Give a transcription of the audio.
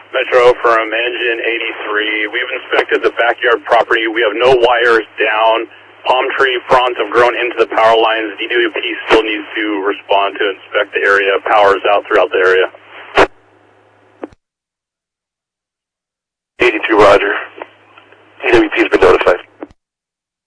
Metro from Engine 83. We've inspected the backyard property. We have no wires down. Palm tree fronds have grown into the power lines. DWP still needs to respond to inspect the area. Power is out throughout the area.